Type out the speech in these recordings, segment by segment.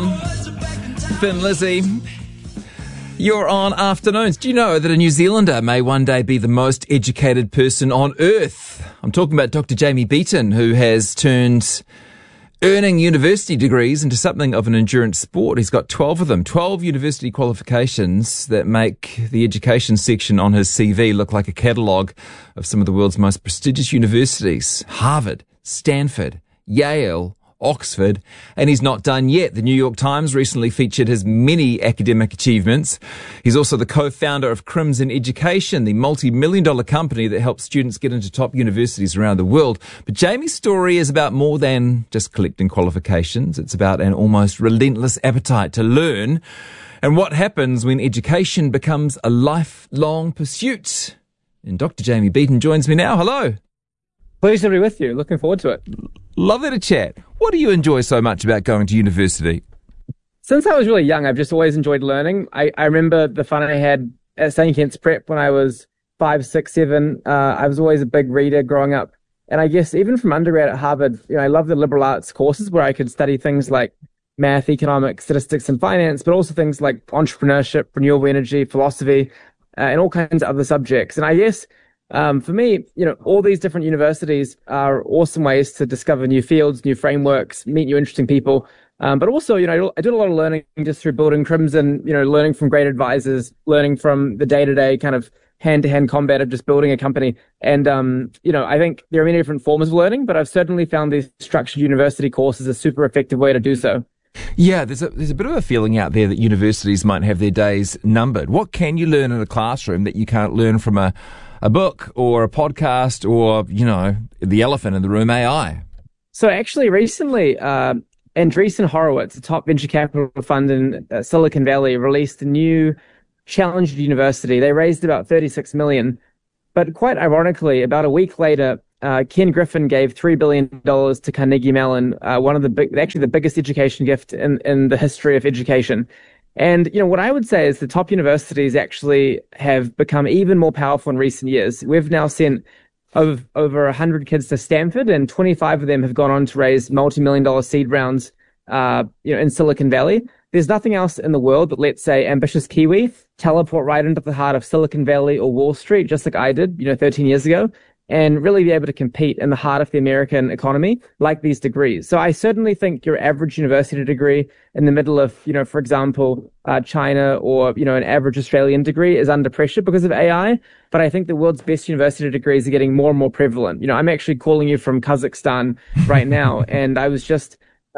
Brown, Thin Lizzy. You're on Afternoons. Do you know that a New Zealander may one day be the most educated person on earth? I'm talking about Dr. Jamie Beaton, who has turned earning university degrees into something of an endurance sport. He's got 12 of them, 12 university qualifications that make the education section on his CV look like a catalogue of some of the world's most prestigious universities. Harvard, Stanford, Yale, Oxford, and he's not done yet. The New York Times recently featured his many academic achievements. He's also the co-founder of Crimson Education, the multi-million-dollar company that helps students get into top universities around the world. But Jamie's story is about more than just collecting qualifications. It's about an almost relentless appetite to learn and what happens when education becomes a lifelong pursuit. And Dr. Jamie Beaton joins me now. Hello. Pleased to be with you. Looking forward to it. Lovely to chat. What do you enjoy so much about going to university? Since I was really young, I've just always enjoyed learning. I remember the fun I had at St. Kitts Prep when I was 5, 6, 7. I was always a big reader growing up. And I guess even from undergrad at Harvard, I love the liberal arts courses where I could study things like math, economics, statistics, and finance, but also things like entrepreneurship, renewable energy, philosophy, and all kinds of other subjects. And I guess for me, all these different universities are awesome ways to discover new fields, new frameworks, meet new interesting people. But also, I did a lot of learning just through building Crimson, learning from great advisors, learning from the day-to-day kind of hand-to-hand combat of just building a company. And, I think there are many different forms of learning, but I've certainly found these structured university courses a super effective way to do so. Yeah, there's a bit of a feeling out there that universities might have their days numbered. What can you learn in a classroom that you can't learn from a book or a podcast or, the elephant in the room, AI? So actually recently, Andreessen Horowitz, a top venture capital fund in Silicon Valley, released a new challenge university. They raised about $36 million. But quite ironically, about a week later, Ken Griffin gave $3 billion to Carnegie Mellon, the biggest education gift in the history of education. And, what I would say is the top universities actually have become even more powerful in recent years. We've now sent over 100 kids to Stanford, and 25 of them have gone on to raise multi-million-dollar seed rounds, in Silicon Valley. There's nothing else in the world that lets, say, ambitious Kiwi teleport right into the heart of Silicon Valley or Wall Street, just like I did, 13 years ago, and really be able to compete in the heart of the American economy like these degrees. So I certainly think your average university degree in the middle of, for example, China or, an average Australian degree is under pressure because of AI. But I think the world's best university degrees are getting more and more prevalent. I'm actually calling you from Kazakhstan right now. And I was just,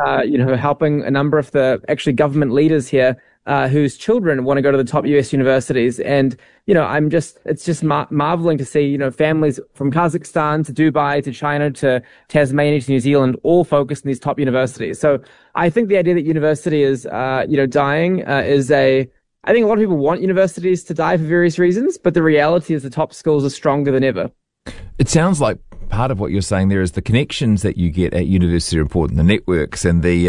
helping a number of the actually government leaders here whose children want to go to the top US universities. And, it's just marveling to see, families from Kazakhstan to Dubai to China to Tasmania to New Zealand all focused in these top universities. So I think the idea that university is, dying I think a lot of people want universities to die for various reasons, but the reality is the top schools are stronger than ever. It sounds like part of what you're saying there is the connections that you get at university are important, the networks and the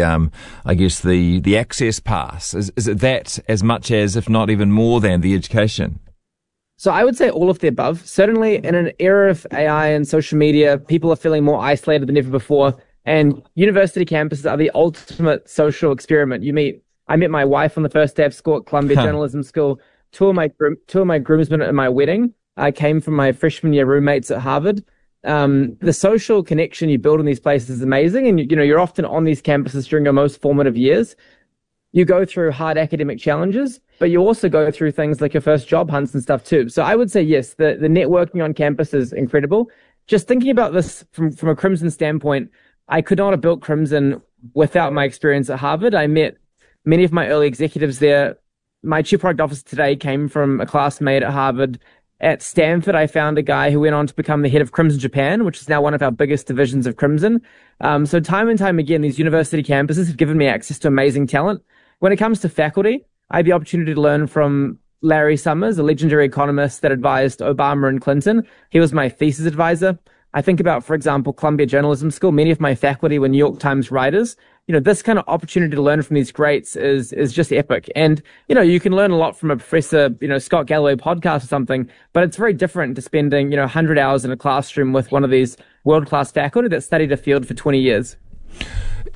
access pass. Is it that as much as, if not even more than, the education? So I would say all of the above. Certainly in an era of AI and social media, people are feeling more isolated than ever before. And university campuses are the ultimate social experiment. I met my wife on the first day of school at Columbia Journalism School. Two of my groomsmen at my wedding came from my freshman year roommates at Harvard. The social connection you build in these places is amazing. And, you're often on these campuses during your most formative years. You go through hard academic challenges, but you also go through things like your first job hunts and stuff too. So I would say, yes, the networking on campus is incredible. Just thinking about this from a Crimson standpoint, I could not have built Crimson without my experience at Harvard. I met many of my early executives there. My chief product officer today came from a classmate at Harvard. At Stanford, I found a guy who went on to become the head of Crimson Japan, which is now one of our biggest divisions of Crimson. So time and time again, these university campuses have given me access to amazing talent. When it comes to faculty, I had the opportunity to learn from Larry Summers, a legendary economist that advised Obama and Clinton. He was my thesis advisor. I think about, for example, Columbia Journalism School. Many of my faculty were New York Times writers. This kind of opportunity to learn from these greats is just epic. And, you can learn a lot from a Professor, Scott Galloway podcast or something, but it's very different to spending, 100 hours in a classroom with one of these world-class faculty that studied a field for 20 years.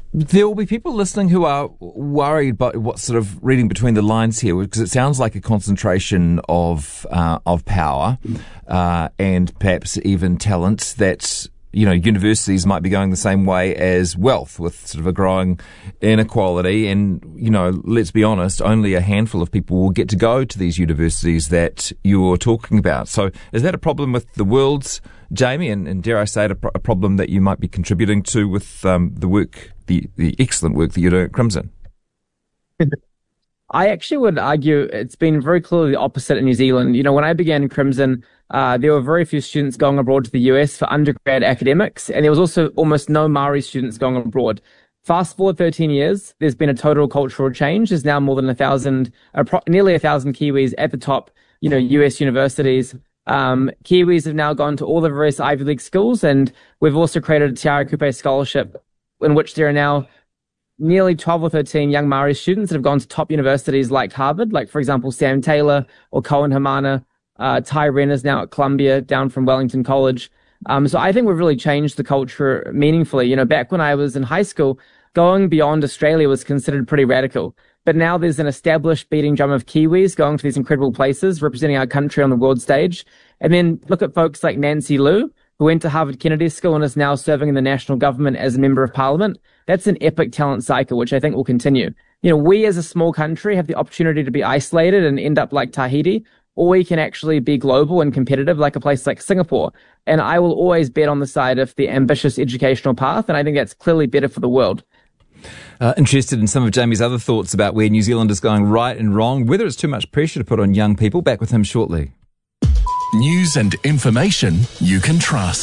There will be people listening who are worried about what's sort of reading between the lines here, because it sounds like a concentration of power and perhaps even talent that, universities might be going the same way as wealth, with sort of a growing inequality. And, let's be honest, only a handful of people will get to go to these universities that you're talking about. So is that a problem with the world's, Jamie, and dare I say it, a problem that you might be contributing to with the work, the excellent work that you're doing at Crimson? I actually would argue it's been very clearly the opposite in New Zealand. When I began in Crimson, there were very few students going abroad to the US for undergrad academics, and there was also almost no Maori students going abroad. Fast forward 13 years, there's been a total cultural change. There's now more than nearly 1,000 Kiwis at the top, US universities. Kiwis have now gone to all the various Ivy League schools, and we've also created a Te Ara Kupe scholarship, in which there are now nearly 12 or 13 young Maori students that have gone to top universities like Harvard, like, for example, Sam Taylor or Cohen Hamana. Ty Wren is now at Columbia, down from Wellington College. So I think we've really changed the culture meaningfully. Back when I was in high school, going beyond Australia was considered pretty radical. But now there's an established beating drum of Kiwis going to these incredible places, representing our country on the world stage. And then look at folks like Nancy Liu, who went to Harvard Kennedy School and is now serving in the national government as a member of parliament. That's an epic talent cycle, which I think will continue. We as a small country have the opportunity to be isolated and end up like Tahiti, or we can actually be global and competitive like a place like Singapore. And I will always bet on the side of the ambitious educational path, and I think that's clearly better for the world. Interested in some of Jamie's other thoughts about where New Zealand is going right and wrong, whether it's too much pressure to put on young people. Back with him shortly. News and information you can trust.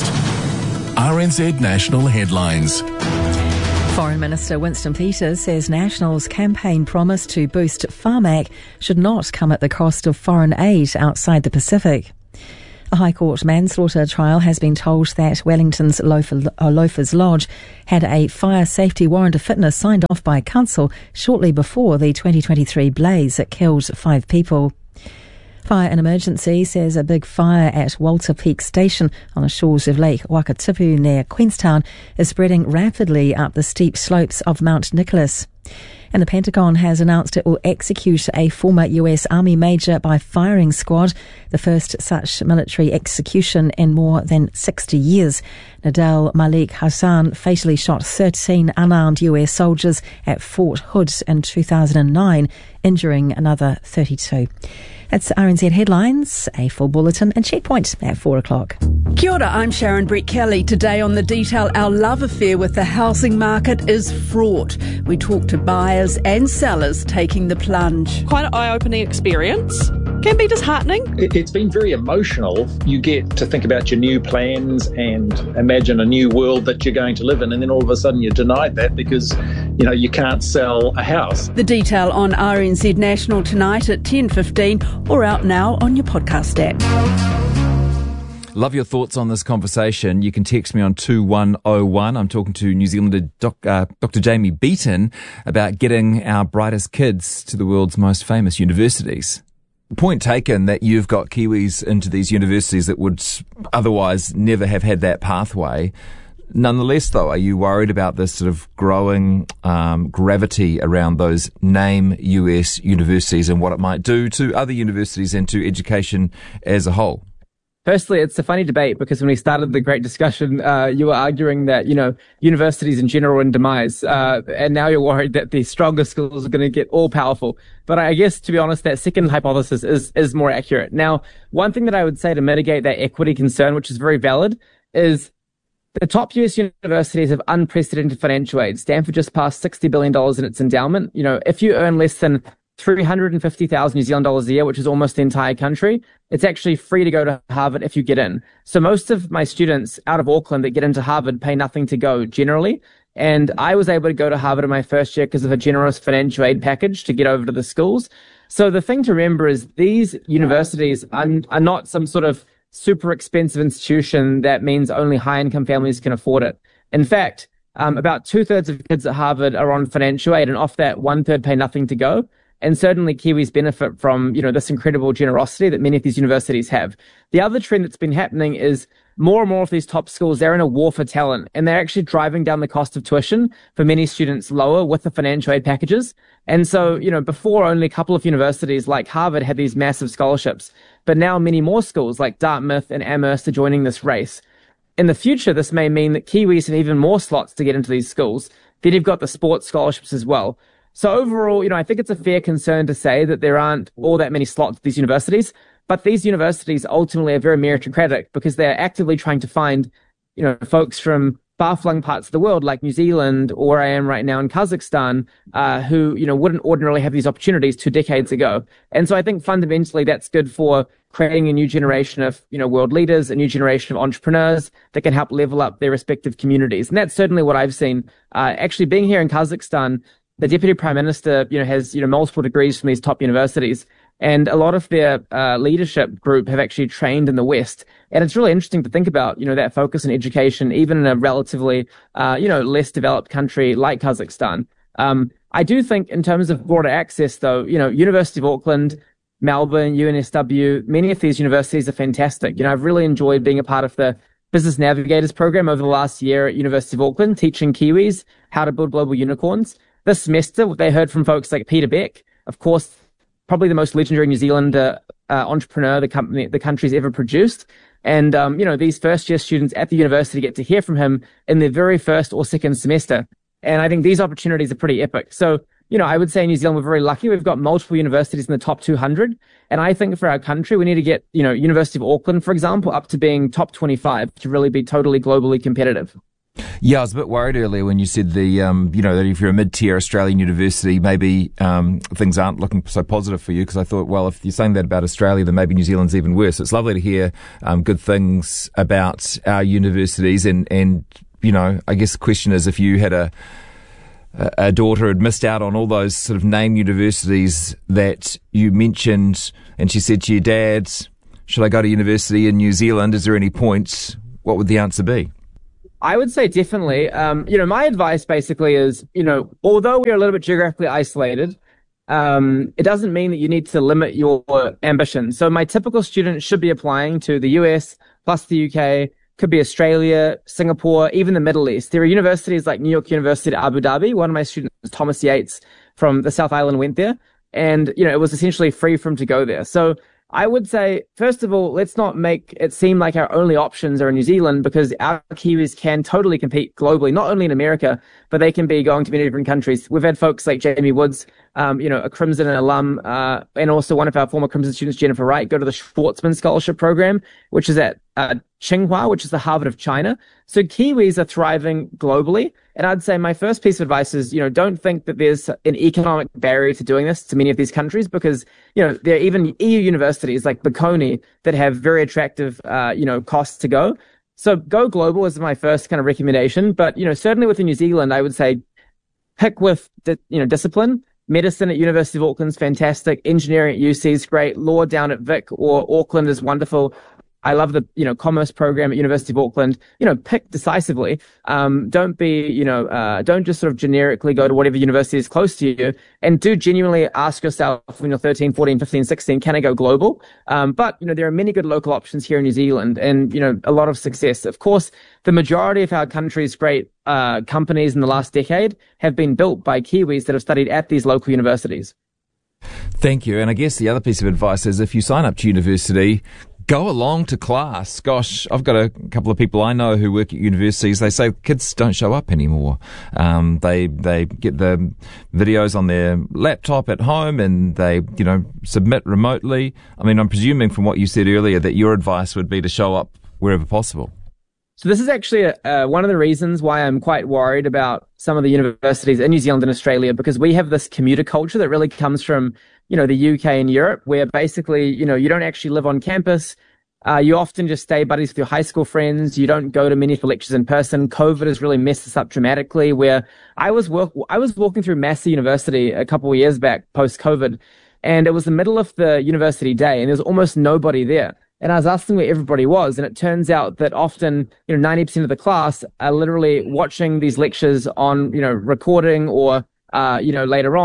RNZ National Headlines. Foreign Minister Winston Peters says National's campaign promise to boost Pharmac should not come at the cost of foreign aid outside the Pacific. A High Court manslaughter trial has been told that Wellington's Loafers Lodge had a fire safety warrant of fitness signed off by council shortly before the 2023 blaze that killed 5 people. Fire and Emergency says a big fire at Walter Peak Station on the shores of Lake Wakatipu near Queenstown is spreading rapidly up the steep slopes of Mount Nicholas. And the Pentagon has announced it will execute a former US Army major by firing squad, the first such military execution in more than 60 years. Nadal Malik Hassan fatally shot 13 unarmed US soldiers at Fort Hood in 2009, injuring another 32. That's RNZ Headlines, a full bulletin and checkpoint at 4 o'clock. Kia ora, I'm Sharon Brett Kelly. Today on The Detail, our love affair with the housing market is fraught. We talk to buyers and sellers taking the plunge. Quite an eye-opening experience. Can be disheartening. It's been very emotional. You get to think about your new plans and imagine a new world that you're going to live in, and then all of a sudden you're denied that because, you can't sell a house. The Detail on RNZ National tonight at 10:15 or out now on your podcast app. Love your thoughts on this conversation. You can text me on 2101. I'm talking to New Zealander Dr. Jamie Beaton about getting our brightest kids to the world's most famous universities. Point taken that you've got Kiwis into these universities that would otherwise never have had that pathway. Nonetheless, though, are you worried about this sort of growing gravity around those name US universities and what it might do to other universities and to education as a whole? Firstly, it's a funny debate because when we started the great discussion, you were arguing that, universities in general are in demise. And now you're worried that the stronger schools are going to get all powerful. But I guess, to be honest, that second hypothesis is more accurate. Now, one thing that I would say to mitigate that equity concern, which is very valid, is the top US universities have unprecedented financial aid. Stanford just passed $60 billion in its endowment. If you earn less than 350,000 New Zealand dollars a year, which is almost the entire country, it's actually free to go to Harvard if you get in. So most of my students out of Auckland that get into Harvard pay nothing to go generally. And I was able to go to Harvard in my first year because of a generous financial aid package to get over to the schools. So the thing to remember is these universities are not some sort of super expensive institution that means only high-income families can afford it. In fact, about 2/3 of kids at Harvard are on financial aid, and off that, 1/3 pay nothing to go. And certainly Kiwis benefit from, this incredible generosity that many of these universities have. The other trend that's been happening is more and more of these top schools, they're in a war for talent, and they're actually driving down the cost of tuition for many students lower with the financial aid packages. And so, before only a couple of universities like Harvard had these massive scholarships, but now many more schools like Dartmouth and Amherst are joining this race. In the future, this may mean that Kiwis have even more slots to get into these schools. Then you've got the sports scholarships as well. So overall, I think it's a fair concern to say that there aren't all that many slots at these universities, but these universities ultimately are very meritocratic because they're actively trying to find, folks from far-flung parts of the world like New Zealand or where I am right now in Kazakhstan, who, wouldn't ordinarily have these opportunities 2 decades ago. And so I think fundamentally that's good for creating a new generation of, world leaders, a new generation of entrepreneurs that can help level up their respective communities. And that's certainly what I've seen. Actually being here in Kazakhstan, the Deputy Prime Minister, has, multiple degrees from these top universities. And a lot of their leadership group have actually trained in the West. And it's really interesting to think about, that focus on education, even in a relatively, less developed country like Kazakhstan. I do think in terms of broader access, though, University of Auckland, Melbourne, UNSW, many of these universities are fantastic. I've really enjoyed being a part of the Business Navigators program over the last year at University of Auckland, teaching Kiwis how to build global unicorns. This semester, they heard from folks like Peter Beck, of course, probably the most legendary New Zealand entrepreneur the country's ever produced. And, these first-year students at the university get to hear from him in their very first or second semester. And I think these opportunities are pretty epic. So, I would say in New Zealand, we're very lucky. We've got multiple universities in the top 200. And I think for our country, we need to get, University of Auckland, for example, up to being top 25 to really be totally globally competitive. Yeah, I was a bit worried earlier when you said that if you're a mid-tier Australian university, maybe things aren't looking so positive for you, because I thought, well, if you're saying that about Australia, then maybe New Zealand's even worse. It's lovely to hear good things about our universities, and I guess the question is, if you had a daughter who had missed out on all those sort of named universities that you mentioned, and she said to your dad, should I go to university in New Zealand? Is there any point? What would the answer be? I would say definitely. My advice basically is, although we're a little bit geographically isolated, it doesn't mean that you need to limit your ambition. So my typical student should be applying to the US plus the UK, could be Australia, Singapore, even the Middle East. There are universities like New York University at Abu Dhabi. One of my students, Thomas Yates from the South Island, went there, and, it was essentially free for him to go there. So I would say, first of all, let's not make it seem like our only options are in New Zealand, because our Kiwis can totally compete globally, not only in America, but they can be going to many different countries. We've had folks like Jamie Woods, a Crimson alum, and also one of our former Crimson students, Jennifer Wright, go to the Schwartzman Scholarship Program, which is at Tsinghua, which is the Harvard of China. So Kiwis are thriving globally. And I'd say my first piece of advice is, don't think that there's an economic barrier to doing this to many of these countries, because, there are even EU universities like Bocconi that have very attractive, costs to go. So go global is my first kind of recommendation. But, certainly within New Zealand, I would say pick with, discipline. Medicine at University of Auckland is fantastic. Engineering at UC is great. Law down at Vic or Auckland is wonderful. I love the, commerce program at University of Auckland. Pick decisively. Don't be, don't just sort of generically go to whatever university is close to you, and do genuinely ask yourself when you're 13, 14, 15, 16, can I go global? But, there are many good local options here in New Zealand, and, a lot of success. Of course, the majority of our country's great companies in the last decade have been built by Kiwis that have studied at these local universities. Thank you. And I guess the other piece of advice is, if you sign up to university, go along to class. Gosh, I've got a couple of people I know who work at universities. They say kids don't show up anymore. They get the videos on their laptop at home, and they, submit remotely. I mean, I'm presuming from what you said earlier that your advice would be to show up wherever possible. So this is actually one of the reasons why I'm quite worried about some of the universities in New Zealand and Australia, because we have this commuter culture that really comes from, the UK and Europe, where basically, you don't actually live on campus. You often just stay buddies with your high school friends. You don't go to many of the lectures in person. COVID has really messed this up dramatically, where I was walking through Massey University a couple of years back post-COVID, and it was the middle of the university day, and there was almost nobody there. And I was asking where everybody was, and it turns out that often, 90% of the class are literally watching these lectures on, recording or, later on.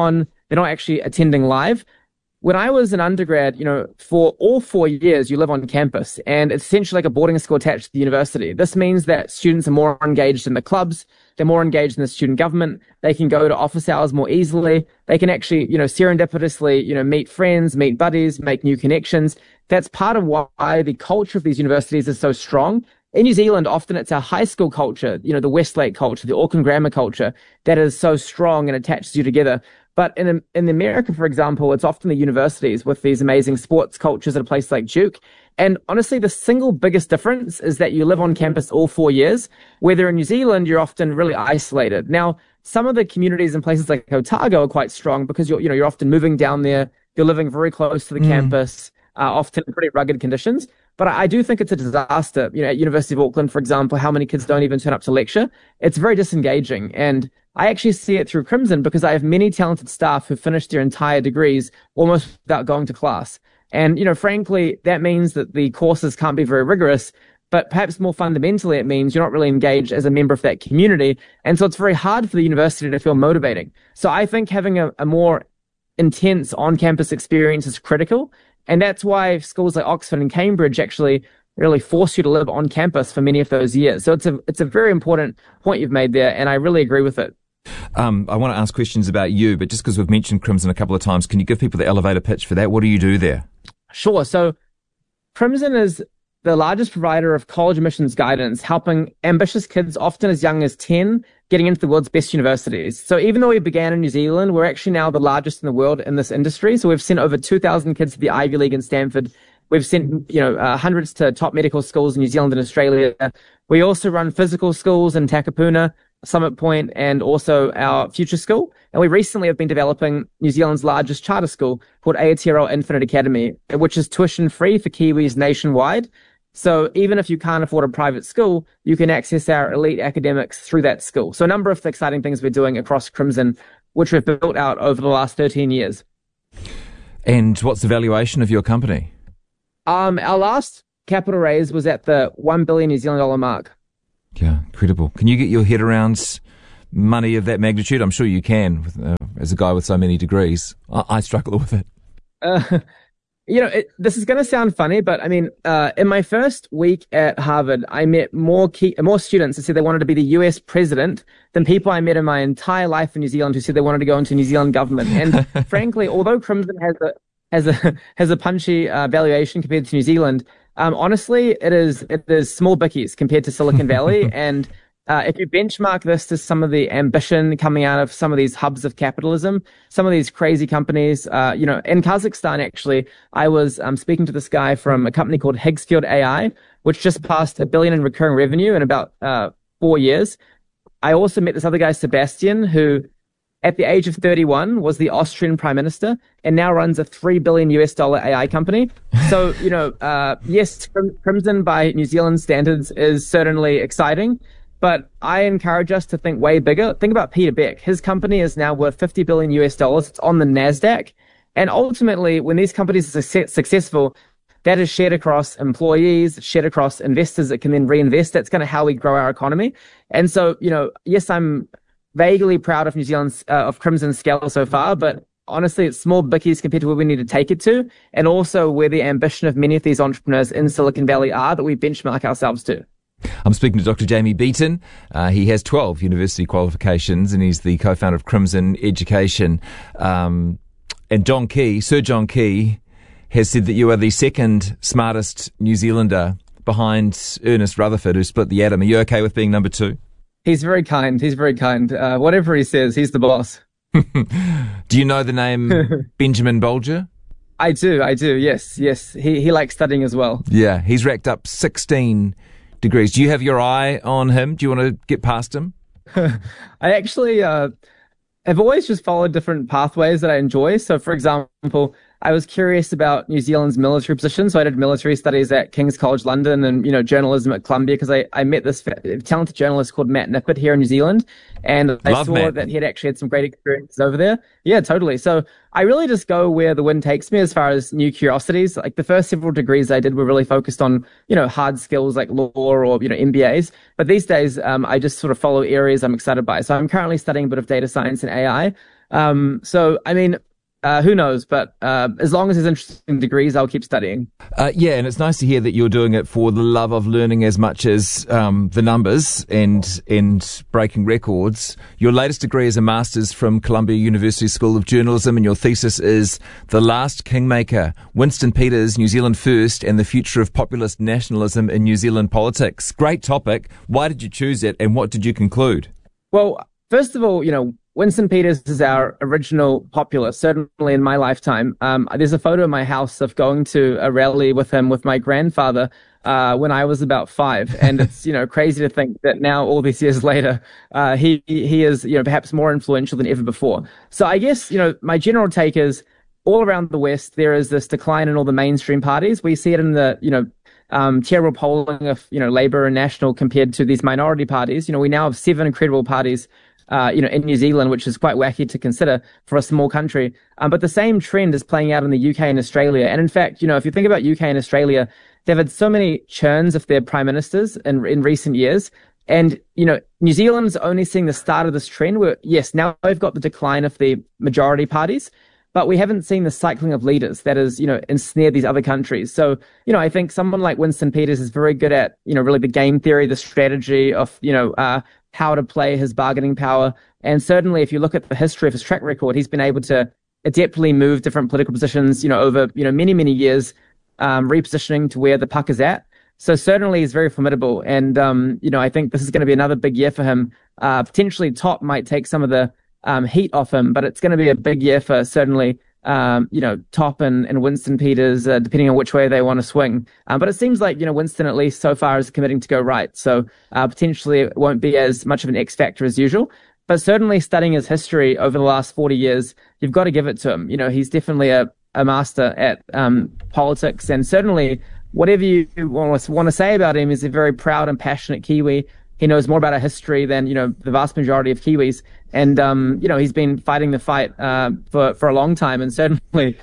they're not actually attending live. When I was an undergrad, for all 4 years, you live on campus, and it's essentially like a boarding school attached to the university. This means that students are more engaged in the clubs. They're more engaged in the student government. They can go to office hours more easily. They can actually, serendipitously, meet friends, meet buddies, make new connections. That's part of why the culture of these universities is so strong. In New Zealand, often it's our high school culture, the Westlake culture, the Auckland Grammar culture that is so strong and attaches you together. But in America, for example, it's often the universities with these amazing sports cultures at a place like Duke. And honestly, the single biggest difference is that you live on campus all 4 years. Whether in New Zealand, you're often really isolated. Now, some of the communities in places like Otago are quite strong because you're often moving down there. You're living very close to the campus, often in pretty rugged conditions. But I do think it's a disaster. At University of Auckland, for example, how many kids don't even turn up to lecture? It's very disengaging. And I actually see it through Crimson because I have many talented staff who finish their entire degrees almost without going to class. And, frankly, that means that the courses can't be very rigorous, but perhaps more fundamentally, it means you're not really engaged as a member of that community. And so it's very hard for the university to feel motivating. So I think having a more intense on-campus experience is critical. And that's why schools like Oxford and Cambridge actually really force you to live on campus for many of those years. So it's a very important point you've made there, and I really agree with it. I want to ask questions about you, but just because we've mentioned Crimson a couple of times, can you give people the elevator pitch for that? What do you do there? Sure. So Crimson is the largest provider of college admissions guidance, helping ambitious kids, often as young as 10, getting into the world's best universities. So even though we began in New Zealand, we're actually now the largest in the world in this industry. So we've sent over 2,000 kids to the Ivy League in Stanford. We've sent, hundreds to top medical schools in New Zealand and Australia. We also run physical schools in Takapuna, Summit Point, and also our future school. And we recently have been developing New Zealand's largest charter school called Aotearoa Infinite Academy, which is tuition free for Kiwis nationwide. So even if you can't afford a private school, you can access our elite academics through that school. So a number of exciting things we're doing across Crimson, which we've built out over the last 13 years. And what's the valuation of your company? Our last capital raise was at the 1 billion New Zealand dollar mark. Yeah, incredible. Can you get your head around money of that magnitude? I'm sure you can, as a guy with so many degrees. I struggle with it. This is going to sound funny, but I mean, in my first week at Harvard, I met more students who said they wanted to be the US president than people I met in my entire life in New Zealand who said they wanted to go into New Zealand government. And frankly, although Crimson has a punchy valuation compared to New Zealand, honestly, it is small bickies compared to Silicon Valley. And if you benchmark this to some of the ambition coming out of some of these hubs of capitalism, some of these crazy companies, in Kazakhstan, actually, I was speaking to this guy from a company called Higgsfield AI, which just passed $1 billion in recurring revenue in about 4 years. I also met this other guy, Sebastian, who at the age of 31 was the Austrian prime minister and now runs a $3 billion AI company. So, yes, Crimson by New Zealand standards is certainly exciting. But I encourage us to think way bigger. Think about Peter Beck. His company is now worth $50 billion. It's on the NASDAQ. And ultimately, when these companies are successful, that is shared across employees, shared across investors that can then reinvest. That's kind of how we grow our economy. And so, yes, I'm vaguely proud of New Zealand's, of Crimson's scale so far, but honestly, it's small bickies compared to where we need to take it to. And also where the ambition of many of these entrepreneurs in Silicon Valley are that we benchmark ourselves to. I'm speaking to Dr. Jamie Beaton. He has 12 university qualifications and he's the co-founder of Crimson Education. And Sir John Key, has said that you are the second smartest New Zealander behind Ernest Rutherford, who split the atom. Are you okay with being number 2? He's very kind. Whatever he says, he's the boss. Do you know the name Benjamin Bolger? I do. Yes. He likes studying as well. Yeah. He's racked up 16 degrees. Do you have your eye on him? Do you want to get past him? I actually have always just followed different pathways that I enjoy. So, for example, I was curious about New Zealand's military position. So I did military studies at King's College London and, journalism at Columbia because I met this talented journalist called Matt Nippert here in New Zealand. And I saw that he had actually had some great experiences over there. Yeah, totally. So I really just go where the wind takes me as far as new curiosities. Like the first several degrees I did were really focused on, hard skills like law or, MBAs. But these days, I just sort of follow areas I'm excited by. So I'm currently studying a bit of data science and AI. So, I mean, who knows? But as long as there's interesting degrees, I'll keep studying. Yeah, and it's nice to hear that you're doing it for the love of learning as much as the numbers and breaking records. Your latest degree is a master's from Columbia University School of Journalism, and your thesis is The Last Kingmaker, Winston Peters, New Zealand First, and the Future of Populist Nationalism in New Zealand Politics. Great topic. Why did you choose it, and what did you conclude? Well, first of all, Winston Peters is our original populist, certainly in my lifetime. There's a photo in my house of going to a rally with him with my grandfather when I was about 5. And it's, crazy to think that now, all these years later, he is, perhaps more influential than ever before. So I guess, my general take is all around the West, there is this decline in all the mainstream parties. We see it in the, terrible polling of, Labour and National compared to these minority parties. We now have 7 incredible parties in New Zealand, which is quite wacky to consider for a small country. But the same trend is playing out in the UK and Australia. And in fact, if you think about UK and Australia, they've had so many churns of their prime ministers in recent years. And, New Zealand's only seeing the start of this trend where, yes, now we've got the decline of the majority parties, but we haven't seen the cycling of leaders that has, ensnared these other countries. So, I think someone like Winston Peters is very good at, really the game theory, the strategy of, how to play his bargaining power. And certainly if you look at the history of his track record, he's been able to adeptly move different political positions, over, many, many years, repositioning to where the puck is at. So certainly he's very formidable. And, I think this is going to be another big year for him. Potentially Top might take some of the heat off him, but it's going to be a big year for certainly, Top and Winston Peters, depending on which way they want to swing. But it seems like, Winston at least so far is committing to go right. So potentially it won't be as much of an X factor as usual. But certainly studying his history over the last 40 years, you've got to give it to him. He's definitely a master at politics. And certainly whatever you want to say about him, is a very proud and passionate Kiwi. He knows more about our history than, the vast majority of Kiwis. And, he's been fighting the fight for a long time, and certainly,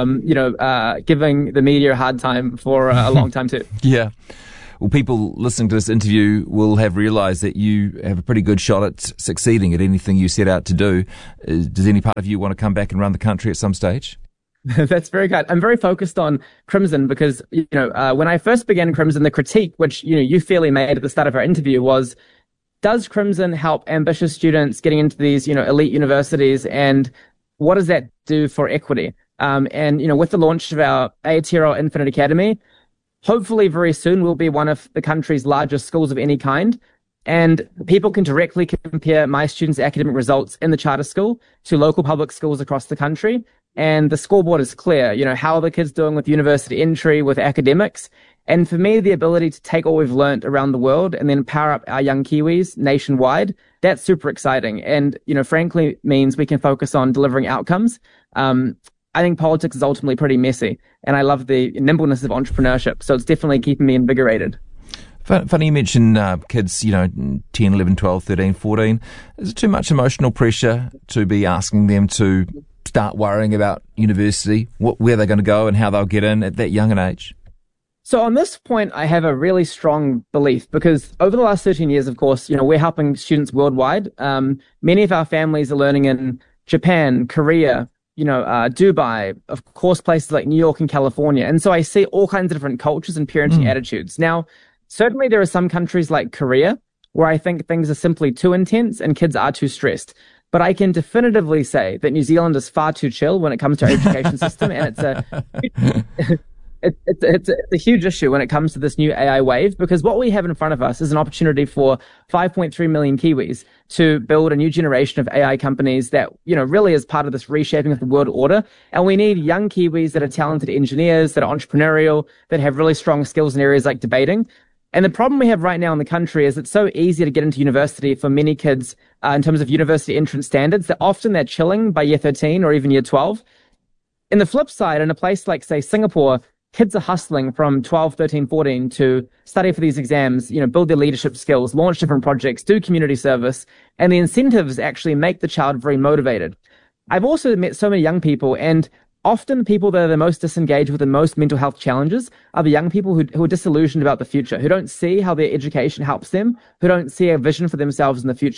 giving the media a hard time for a long time too. Yeah. Well, people listening to this interview will have realised that you have a pretty good shot at succeeding at anything you set out to do. Does any part of you want to come back and run the country at some stage? That's very good. I'm very focused on Crimson because, when I first began Crimson, the critique, which, you fairly made at the start of our interview was, does Crimson help ambitious students getting into these, elite universities? And what does that do for equity? And, with the launch of our Aotearoa Infinite Academy, hopefully very soon we'll be one of the country's largest schools of any kind. And people can directly compare my students' academic results in the charter school to local public schools across the country. And the scoreboard is clear. How are the kids doing with university entry, with academics? And for me, the ability to take all we've learned around the world and then power up our young Kiwis nationwide, that's super exciting. And, frankly means we can focus on delivering outcomes. I think politics is ultimately pretty messy, and I love the nimbleness of entrepreneurship. So it's definitely keeping me invigorated. Funny you mention kids, 10, 11, 12, 13, 14. Is it too much emotional pressure to be asking them to start worrying about university, where they're going to go and how they'll get in at that young an age? So on this point, I have a really strong belief because over the last 13 years, of course, we're helping students worldwide. Many of our families are learning in Japan, Korea, Dubai, of course, places like New York and California. And so I see all kinds of different cultures and parenting attitudes. Now, certainly there are some countries like Korea where I think things are simply too intense and kids are too stressed. But I can definitively say that New Zealand is far too chill when it comes to our education system, and it's a huge issue when it comes to this new AI wave, because what we have in front of us is an opportunity for 5.3 million Kiwis to build a new generation of AI companies that, really is part of this reshaping of the world order. And we need young Kiwis that are talented engineers, that are entrepreneurial, that have really strong skills in areas like debating. And the problem we have right now in the country is it's so easy to get into university for many kids in terms of university entrance standards that often they're chilling by year 13 or even year 12. In the flip side, in a place like, say, Singapore, kids are hustling from 12, 13, 14 to study for these exams, build their leadership skills, launch different projects, do community service, and the incentives actually make the child very motivated. I've also met so many young people, and often the people that are the most disengaged with the most mental health challenges are the young people who are disillusioned about the future, who don't see how their education helps them, who don't see a vision for themselves in the future.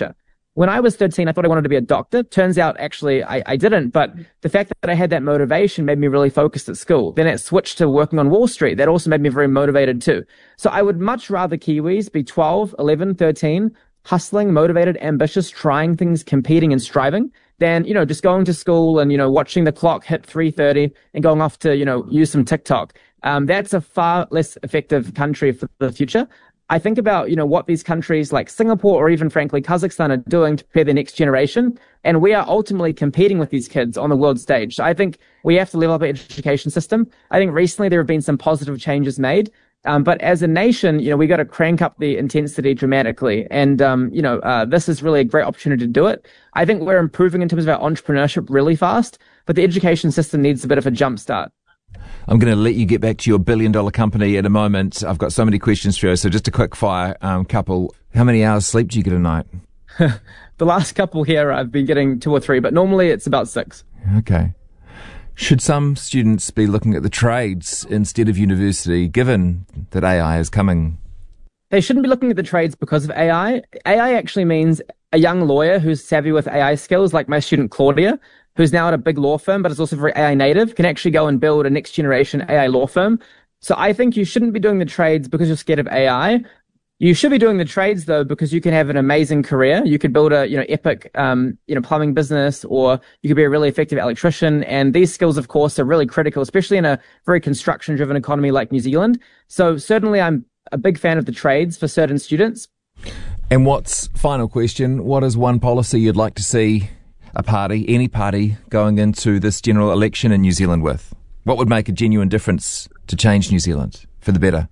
When I was 13, I thought I wanted to be a doctor. Turns out, actually, I didn't. But the fact that I had that motivation made me really focused at school. Then it switched to working on Wall Street. That also made me very motivated too. So I would much rather Kiwis be 12, 11, 13, hustling, motivated, ambitious, trying things, competing and striving, than, just going to school and, watching the clock hit 3:30 and going off to, use some TikTok. That's a far less effective country for the future. I think about, what these countries like Singapore or even, frankly, Kazakhstan are doing to prepare the next generation. And we are ultimately competing with these kids on the world stage. So I think we have to level up our education system. I think recently there have been some positive changes made. But as a nation, we got to crank up the intensity dramatically. And, this is really a great opportunity to do it. I think we're improving in terms of our entrepreneurship really fast, but the education system needs a bit of a jump start. I'm going to let you get back to your billion-dollar company in a moment. I've got so many questions for you. So just a quick fire couple. How many hours sleep do you get a night? The last couple here, I've been getting 2 or 3, but normally it's about 6. Okay. Should some students be looking at the trades instead of university, given that AI is coming? They shouldn't be looking at the trades because of AI. AI actually means a young lawyer who's savvy with AI skills, like my student Claudia, who's now at a big law firm, but is also very AI native, can actually go and build a next generation AI law firm. So I think you shouldn't be doing the trades because you're scared of AI. You should be doing the trades though, because you can have an amazing career. You could build a, epic, plumbing business, or you could be a really effective electrician. And these skills, of course, are really critical, especially in a very construction driven economy like New Zealand. So certainly I'm a big fan of the trades for certain students. And final question, what is one policy you'd like to see any party going into this general election in New Zealand with? What would make a genuine difference to change New Zealand for the better?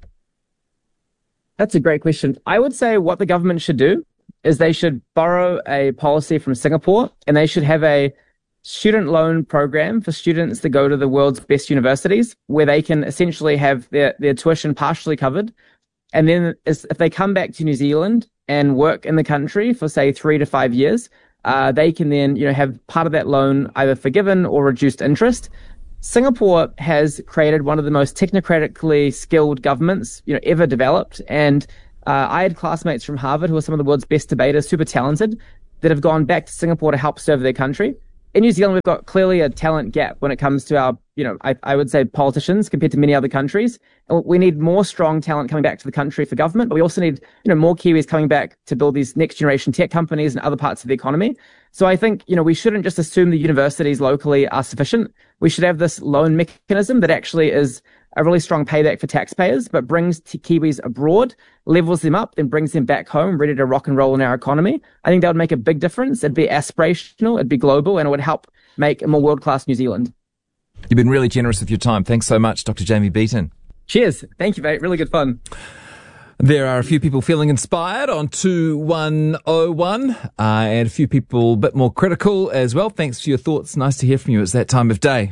That's a great question. I would say what the government should do is they should borrow a policy from Singapore, and they should have a student loan program for students that go to the world's best universities, where they can essentially have their tuition partially covered. And then if they come back to New Zealand and work in the country for, say, 3 to 5 years, they can then, have part of that loan either forgiven or reduced interest. Singapore has created one of the most technocratically skilled governments, ever developed. And I had classmates from Harvard who are some of the world's best debaters, super talented, that have gone back to Singapore to help serve their country. In New Zealand, we've got clearly a talent gap when it comes to our, I would say politicians compared to many other countries. And we need more strong talent coming back to the country for government, but we also need, more Kiwis coming back to build these next generation tech companies and other parts of the economy. So I think, we shouldn't just assume the universities locally are sufficient. We should have this loan mechanism that actually is a really strong payback for taxpayers, but brings Kiwis abroad, levels them up, then brings them back home ready to rock and roll in our economy. I think that would make a big difference. It'd be aspirational, it'd be global, and it would help make a more world-class New Zealand. You've been really generous with your time. Thanks so much, Dr. Jamie Beaton. Cheers. Thank you, mate. Really good fun. There are a few people feeling inspired on 2101 and a few people a bit more critical as well. Thanks for your thoughts. Nice to hear from you. It's that time of day.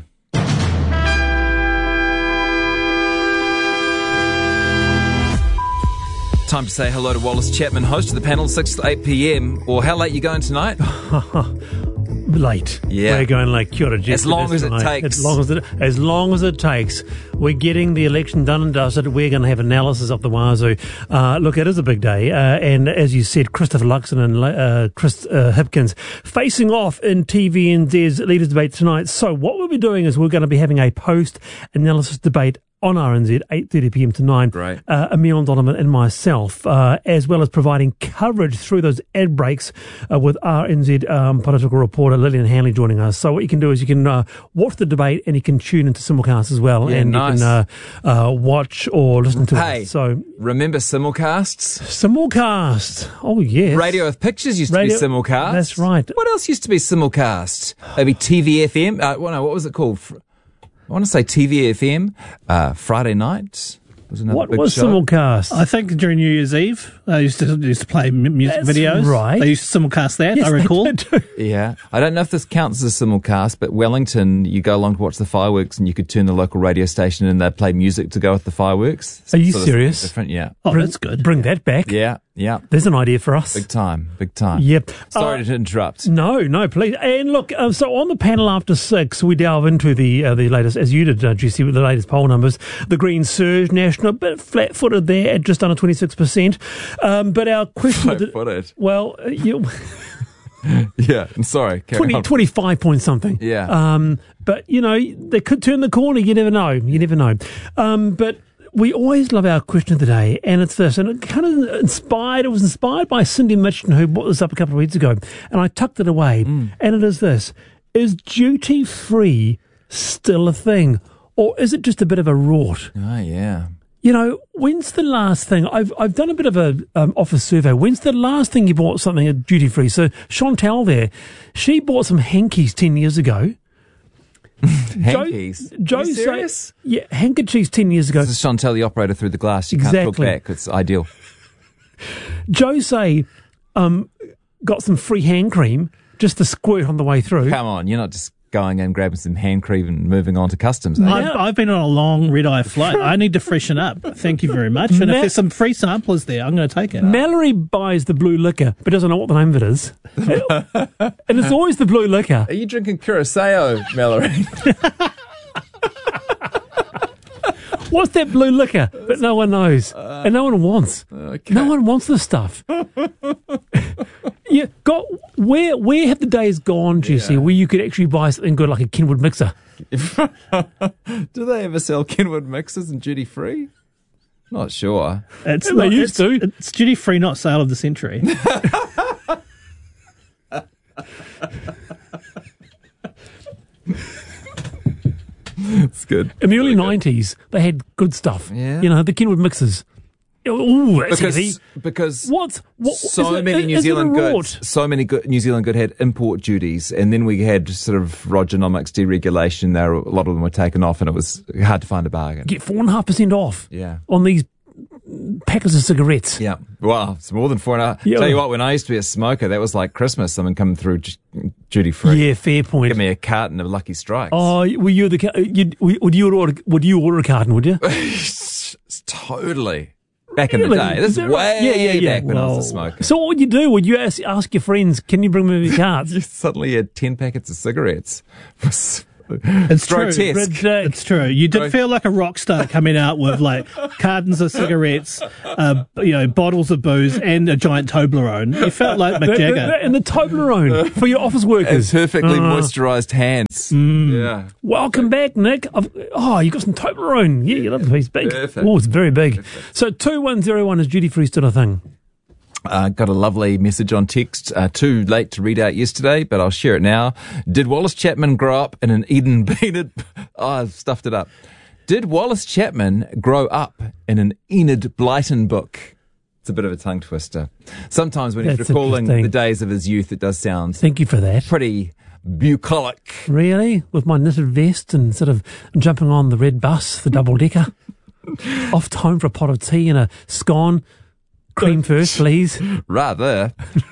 Time to say hello to Wallace Chapman, host of the panel, 6 to 8 p.m. Or how late are you going tonight? Late. Yeah. We're going like Kia ora, as long as it takes. As long as it takes. We're getting the election done and dusted. We're going to have analysis of the wazoo. Look, it is a big day. And as you said, Christopher Luxon and Chris Hipkins facing off in TVNZ's Leaders Debate tonight. So what we'll be doing is we're going to be having a post-analysis debate on RNZ, 8:30 p.m. to 9. Right. Emil Donovan and myself, as well as providing coverage through those ad breaks with RNZ political reporter Lillian Hanley joining us. So what you can do is you can watch the debate and you can tune into simulcast as well. Yeah, and nice. You can watch or listen to it. So remember simulcasts? Simulcast. Oh, yes. Radio with Pictures used to be simulcast. That's right. What else used to be simulcast? Maybe TVFM? What was it called? I want to say TVFM, Friday night. What was simulcast? I think during New Year's Eve, they used to play music videos. Right. They used to simulcast that, yes, I recall. Yeah. I don't know if this counts as a simulcast, but Wellington, you go along to watch the fireworks and you could turn the local radio station and they'd play music to go with the fireworks. Are you serious? Different, yeah. Oh, that's good. Bring that back. Yeah. Yeah. There's an idea for us. Big time. Yep. Sorry to interrupt. No, please. And look, so on the panel after 6, we delve into the latest, as you did, GC, with the latest poll numbers. The Greens surged national, a bit flat-footed there at just under 26%. But our question... Flat-footed? Well, Yeah, I'm sorry. 25 point something. Yeah. But, they could turn the corner. You never know. But we always love our question of the day, and it's this. And it kind of it was inspired by Cindy Mitchell, who brought this up a couple of weeks ago. And I tucked it away. And it is this. Is duty-free still a thing? Or is it just a bit of a rort? Oh, yeah. When's the last thing? I've done a bit of a office survey. When's the last thing you bought something at duty free? So Chantal there, she bought some hankies 10 years ago. Hankies? Joe, Are you serious? Yeah, handkerchiefs 10 years ago. This is Chantal, the operator through the glass. You can't talk back. It's ideal. Joe got some free hand cream just to squirt on the way through. Come on, you're not just going in, grabbing some hand cream and moving on to customs. I've been on a long red-eye flight. I need to freshen up. Thank you very much. And if there's some free samplers there, I'm going to take it. Mallory buys the blue liquor, but doesn't know what the name of it is. And it's always the blue liquor. Are you drinking Curaçao, Mallory? What's that blue liquor? But no one knows. And no one wants. Okay. No one wants this stuff. Where have the days gone, Jesse, where you could actually buy something good like a Kenwood mixer? Do they ever sell Kenwood mixers in duty free? Not sure. They used to. It's duty free, not sale of the century. It's good. In the early 90s, they had good stuff. Yeah. The Kenwood mixers. Oh, that's heavy. Because so many New Zealand good had import duties, and then we had sort of Rogernomics deregulation. A lot of them were taken off, and it was hard to find a bargain. Get 4.5% off. Yeah. On these packets of cigarettes. Yeah. Well, it's more than 4.5. Yeah. Tell you what, when I used to be a smoker, that was like Christmas. Someone coming through duty free. Yeah, fair point. Give me a carton of Lucky Strikes. Oh, would you order a carton? Would you? Totally. Back in the day. This is way back when I was a smoker. So what would you do? Would you ask your friends, can you bring me cards? You suddenly had 10 packets of cigarettes. It's grotesque. True. It's true. You did feel like a rock star coming out with like cartons of cigarettes, bottles of booze, and a giant Toblerone. You felt like Mick Jagger. And the Toblerone for your office workers. And perfectly moisturised hands. Yeah. Welcome back, Nick. You got some Toblerone. Yeah, you love the piece big. Perfect. Oh, it's very big. So 2101 is duty free still a thing? Got a lovely message on text. Too late to read out yesterday, but I'll share it now. Did Wallace Chapman grow up in an Enid? I've stuffed it up. Did Wallace Chapman grow up in an Enid Blyton book? It's a bit of a tongue twister. Sometimes when he's recalling the days of his youth, it does sound. Thank you for that. Pretty bucolic. Really? With my knitted vest and sort of jumping on the red bus, the double decker, off to home for a pot of tea and a scone. Cream first, please. Rather.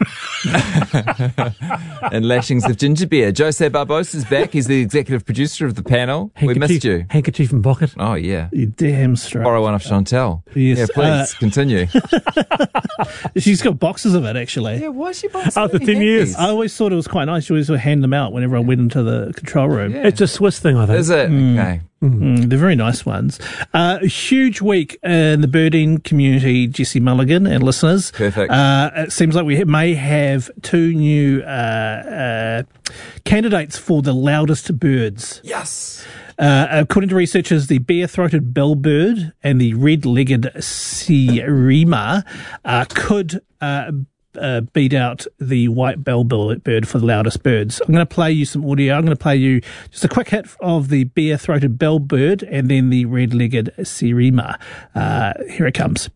And lashings of ginger beer. Jose Barbosa's back. He's the executive producer of the panel. We missed you. Handkerchief and pocket. Oh, yeah. You damn straight. Borrow one off Chantal. Yes. Yeah, please, continue. She's got boxes of it, actually. Yeah, why is she buying After 10 years. I always thought it was quite nice. She always would hand them out whenever I went into the control room. Yeah. It's a Swiss thing, I think. Is it? Okay. They're very nice ones. A huge week in the birding community, Jesse Mulligan and listeners. Perfect. It seems like we may have two new candidates for the loudest birds. Yes. According to researchers, the bare-throated bellbird and the red-legged sirima could beat out the white bellbird for the loudest birds. I'm going to play you some audio. I'm going to play you just a quick hit of the bare-throated bellbird and then the red-legged sirima. Here it comes.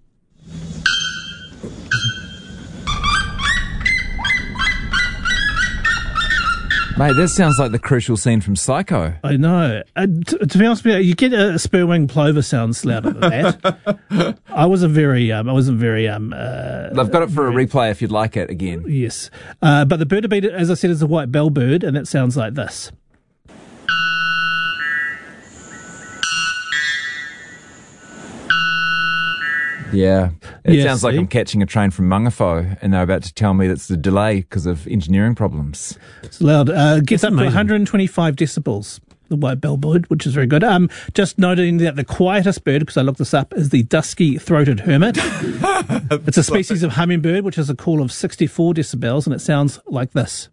Mate, that sounds like the crucial scene from Psycho. I know. To be honest with you, you get a spur-winged plover sounds louder than that. I wasn't very. I've got it for a replay if you'd like it again. Yes, but the bird to beat it, as I said, is a white bellbird, and it sounds like this. Yeah. It sounds like I'm catching a train from Mangafo and they're about to tell me it's a delay because of engineering problems. It's loud. Gets up to 125 decibels. the white-billed bird, which is very good. Just noting that the quietest bird, because I looked this up, is the dusky-throated hermit. It's a species of hummingbird, which has a call of 64 decibels, and it sounds like this.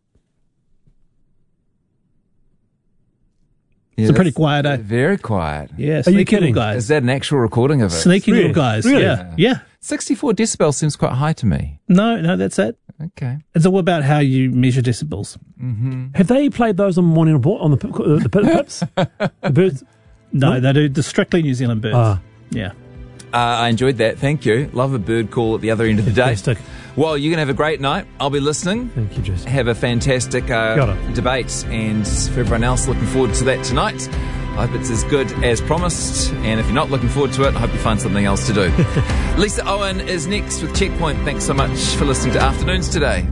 Yeah, it's a pretty quiet, eh? Very quiet. Yeah, Are you kidding? Guys. Is that an actual recording of it? Sneaky Really? little guys. Really? Yeah. 64 decibels seems quite high to me. No, that's it. Okay. It's all about how you measure decibels. Have they played those on Morning Report on the pips? The birds? No, they do the strictly New Zealand birds. Ah. Yeah. I enjoyed that. Thank you. Love a bird call at the other end of the day. Fantastic. Well, you're going to have a great night. I'll be listening. Thank you, Jason. Have a fantastic debate. And for everyone else, looking forward to that tonight. I hope it's as good as promised. And if you're not looking forward to it, I hope you find something else to do. Lisa Owen is next with Checkpoint. Thanks so much for listening to Afternoons today.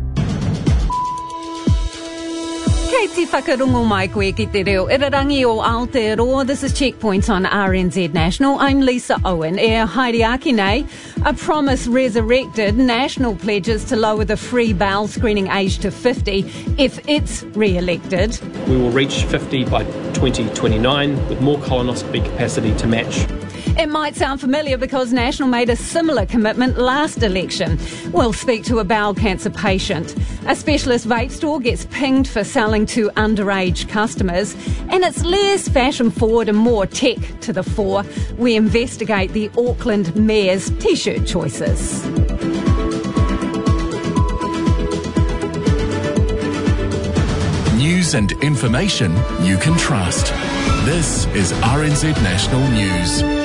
Kei te whakarungo mai koe ki te reo irarangi o Aotearoa. This is Checkpoint on RNZ National. I'm Lisa Owen. Haere nei, a promise resurrected. National pledges to lower the free bowel screening age to 50 if it's re-elected. We will reach 50 by 2029 with more colonoscopy capacity to match. It might sound familiar because National made a similar commitment last election. We'll speak to a bowel cancer patient. A specialist vape store gets pinged for selling to underage customers. And it's less fashion forward and more tech to the fore. We investigate the Auckland Mayor's T-shirt choices. News and information you can trust. This is RNZ National News.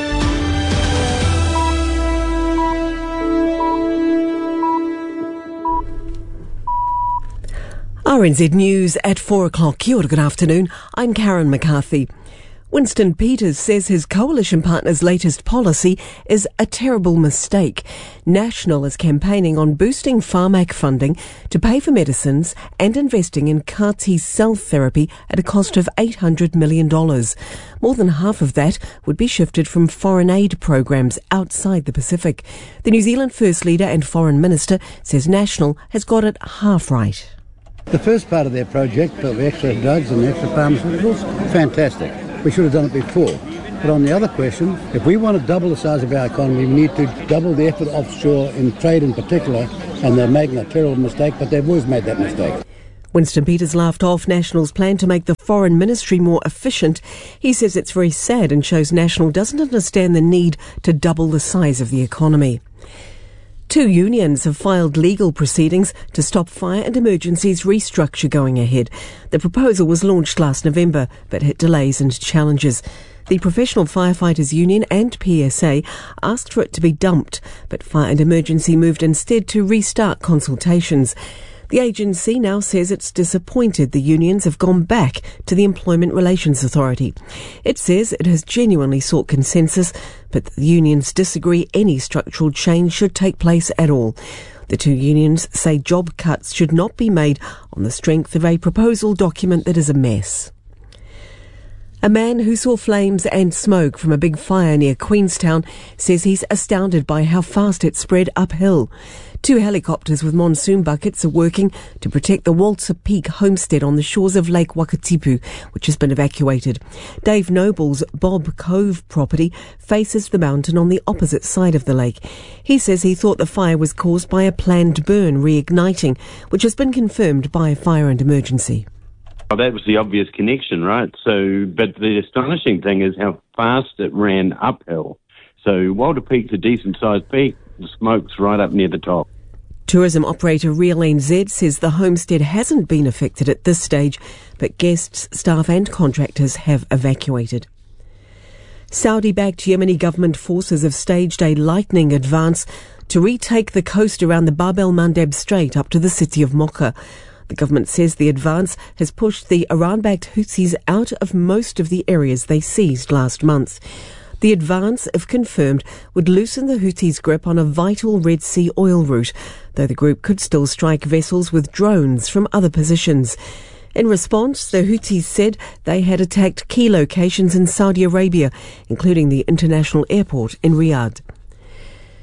RNZ News at 4 o'clock. Kia ora, good afternoon. I'm Karen McCarthy. Winston Peters says his coalition partner's latest policy is a terrible mistake. National is campaigning on boosting Pharmac funding to pay for medicines and investing in CAR-T cell therapy at a cost of $800 million. More than half of that would be shifted from foreign aid programs outside the Pacific. The New Zealand First Leader and Foreign Minister says National has got it half right. The first part of their project, of extra drugs and extra pharmaceuticals, fantastic. We should have done it before. But on the other question, if we want to double the size of our economy, we need to double the effort offshore in trade in particular, and they're making a terrible mistake, but they've always made that mistake. Winston Peters laughed off National's plan to make the Foreign Ministry more efficient. He says it's very sad and shows National doesn't understand the need to double the size of the economy. 2 unions have filed legal proceedings to stop fire and emergencies restructure going ahead. The proposal was launched last November, but hit delays and challenges. The Professional Firefighters Union and PSA asked for it to be dumped, but Fire and Emergency moved instead to restart consultations. The agency now says it's disappointed the unions have gone back to the Employment Relations Authority. It says it has genuinely sought consensus, but the unions disagree any structural change should take place at all. The 2 unions say job cuts should not be made on the strength of a proposal document that is a mess. A man who saw flames and smoke from a big fire near Queenstown says he's astounded by how fast it spread uphill. 2 helicopters with monsoon buckets are working to protect the Walter Peak homestead on the shores of Lake Wakatipu, which has been evacuated. Dave Noble's Bob Cove property faces the mountain on the opposite side of the lake. He says he thought the fire was caused by a planned burn reigniting, which has been confirmed by Fire and Emergency. Well, that was the obvious connection, right? But the astonishing thing is how fast it ran uphill. So Walter Peak's a decent-sized peak. The smoke's right up near the top. Tourism operator Real NZ says the homestead hasn't been affected at this stage, but guests, staff and contractors have evacuated. Saudi-backed Yemeni government forces have staged a lightning advance to retake the coast around the Bab el-Mandeb Strait up to the city of Mocha. The government says the advance has pushed the Iran-backed Houthis out of most of the areas they seized last month. The advance, if confirmed, would loosen the Houthis' grip on a vital Red Sea oil route, though the group could still strike vessels with drones from other positions. In response, the Houthis said they had attacked key locations in Saudi Arabia, including the international airport in Riyadh.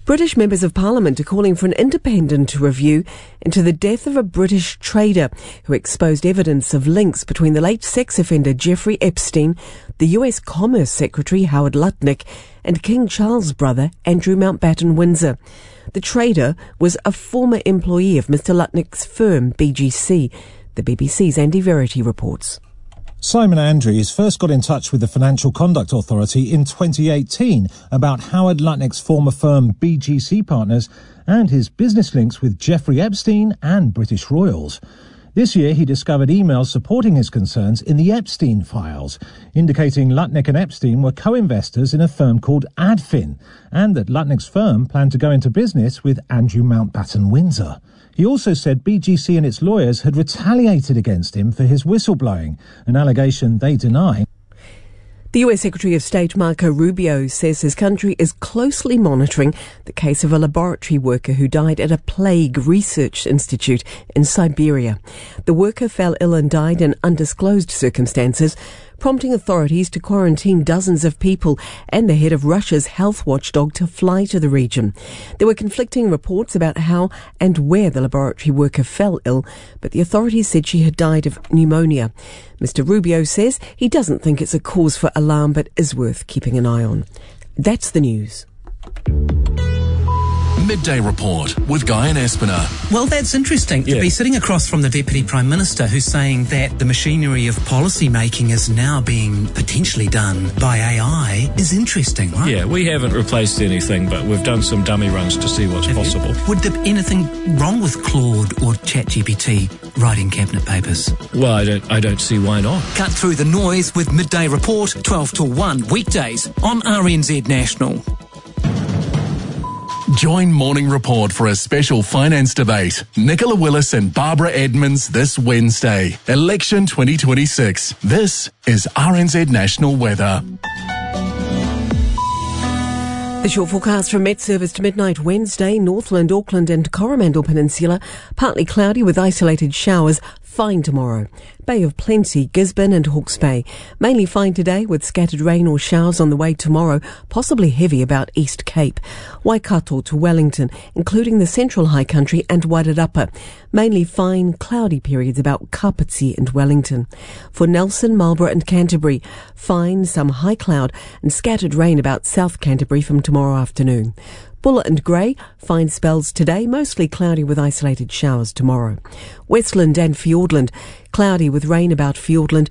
British members of Parliament are calling for an independent review into the death of a British trader who exposed evidence of links between the late sex offender Jeffrey Epstein, the US Commerce Secretary Howard Lutnick, and King Charles' brother Andrew Mountbatten Windsor. The trader was a former employee of Mr. Lutnick's firm, BGC. The BBC's Andy Verity reports. Simon Andrews first got in touch with the Financial Conduct Authority in 2018 about Howard Lutnick's former firm BGC Partners and his business links with Jeffrey Epstein and British royals. This year he discovered emails supporting his concerns in the Epstein files, indicating Lutnick and Epstein were co-investors in a firm called Adfin, and that Lutnick's firm planned to go into business with Andrew Mountbatten Windsor. He also said BGC and its lawyers had retaliated against him for his whistleblowing, an allegation they deny. The US Secretary of State Marco Rubio says his country is closely monitoring the case of a laboratory worker who died at a plague research institute in Siberia. The worker fell ill and died in undisclosed circumstances, prompting authorities to quarantine dozens of people and the head of Russia's health watchdog to fly to the region. There were conflicting reports about how and where the laboratory worker fell ill, but the authorities said she had died of pneumonia. Mr. Rubio says he doesn't think it's a cause for alarm, but is worth keeping an eye on. That's the news. Midday Report with Guy and Espiner. Well, that's interesting. To be sitting across from the Deputy Prime Minister who's saying that the machinery of policy making is now being potentially done by AI is interesting, right? Yeah, we haven't replaced anything, but we've done some dummy runs to see what's possible. Would there be anything wrong with Claude or ChatGPT writing cabinet papers? Well, I don't see why not. Cut through the noise with Midday Report, 12 to 1, weekdays on RNZ National. Join Morning Report for a special finance debate. Nicola Willis and Barbara Edmonds this Wednesday. Election 2026. This is RNZ National Weather. The short forecast from Met Service to midnight Wednesday, Northland, Auckland and Coromandel Peninsula, partly cloudy with isolated showers, fine tomorrow. Bay of Plenty, Gisborne and Hawke's Bay. Mainly fine today with scattered rain or showers on the way tomorrow, possibly heavy about East Cape. Waikato to Wellington, including the Central High Country and Wairarapa. Mainly fine, cloudy periods about Kapiti and Wellington. For Nelson, Marlborough and Canterbury, fine, some high cloud and scattered rain about South Canterbury from tomorrow afternoon. Buller and Grey, fine spells today, mostly cloudy with isolated showers tomorrow. Westland and Fiordland, cloudy with rain about Fiordland,